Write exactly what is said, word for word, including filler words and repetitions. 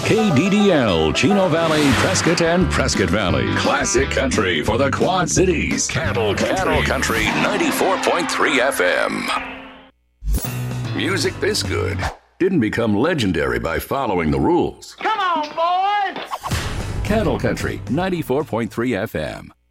K D D L, Chino Valley, Prescott, and Prescott Valley. Classic country for the Quad Cities. Cattle Country. Cattle Country ninety-four point three F M. Music this good didn't become legendary by following the rules. Come on, boys! Cattle Country ninety-four point three F M.